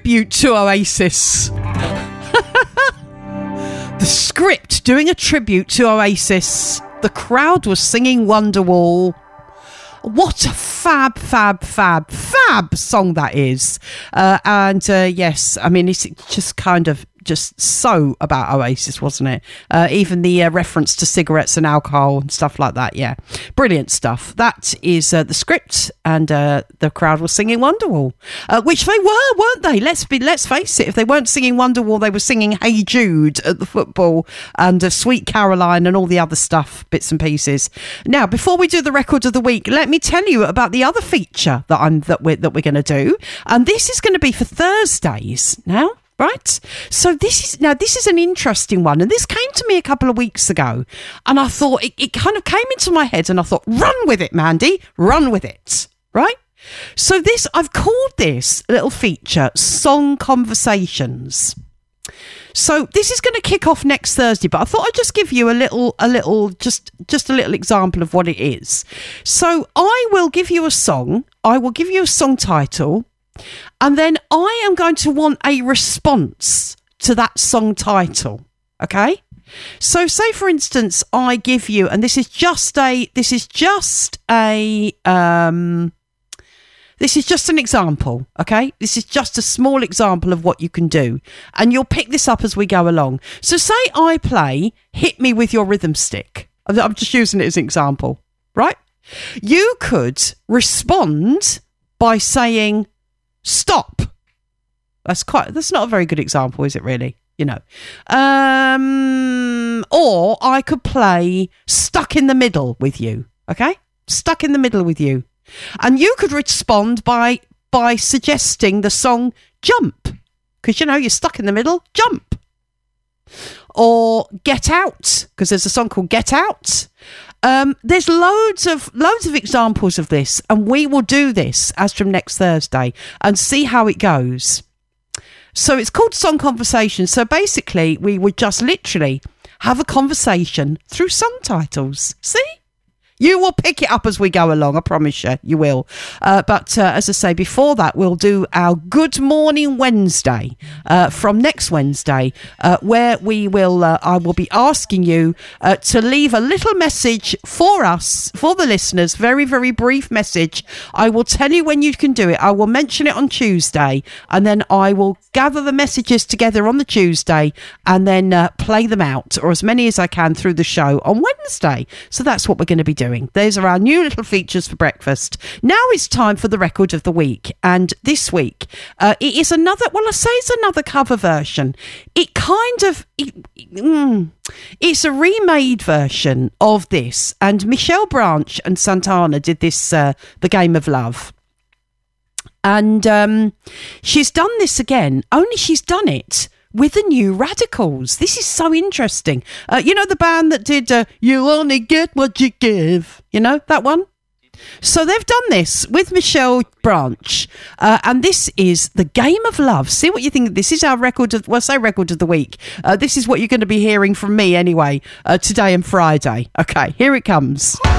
tribute to Oasis. The Script doing a tribute to Oasis. The crowd was singing Wonderwall. What a fab song that is. Yes, I mean, it's just kind of just so about Oasis, wasn't it? Even the reference to cigarettes and alcohol and stuff like that. Yeah, brilliant stuff. That is The Script, and the crowd was singing Wonderwall, which they were, weren't they? Let's face it. If they weren't singing Wonderwall, they were singing Hey Jude at the football and Sweet Caroline and all the other stuff, bits and pieces. Now, before we do the record of the week, let me tell you about the other feature that we're going to do, and this is going to be for Thursdays now. Right, so this is an interesting one, and this came to me a couple of weeks ago, and I thought it kind of came into my head, and I thought, run with it, Mandy, run with it, right? So I've called this little feature Song Conversations. So this is going to kick off next Thursday, but I thought I'd just give you a little example of what it is. So I will give you a song. I will give you a song title. And then I am going to want a response to that song title. Okay? So say for instance, I give you, and this is just an example, okay? This is just a small example of what you can do. And you'll pick this up as we go along. So say I play Hit Me With Your Rhythm Stick. I'm just using it as an example, right? You could respond by saying, stop. That's not a very good example, is it really? You know. Or I could play Stuck in the Middle with you. Okay? Stuck in the Middle with you. And you could respond by suggesting the song Jump. Because, you know, you're stuck in the middle, jump. Or Get Out, because there's a song called Get Out. There's loads of examples of this, and we will do this as from next Thursday and see how it goes. So it's called Song Conversation. So basically, we would just literally have a conversation through song titles. See? You will pick it up as we go along, I promise you will. But as I say, before that, we'll do our Good Morning Wednesday from next Wednesday, where I will be asking you to leave a little message for us, for the listeners, very, very brief message. I will tell you when you can do it. I will mention it on Tuesday, and then I will gather the messages together on the Tuesday and then play them out, or as many as I can through the show on Wednesday. So that's what we're going to be doing. Those are our new little features for breakfast. Now it's time for the record of the week, and this week it is another. Well, I say it's another cover version. It's a remade version of this, and Michelle Branch and Santana did this. The Game of Love. And she's done this again, only she's done it with the New Radicals. This is so interesting. You know the band that did You Only Get What You Give? You know, that one? So they've done this with Michelle Branch, and this is The Game of Love. See what you think. This is our record of the week. This is what you're going to be hearing from me anyway, today and Friday. Okay, here it comes.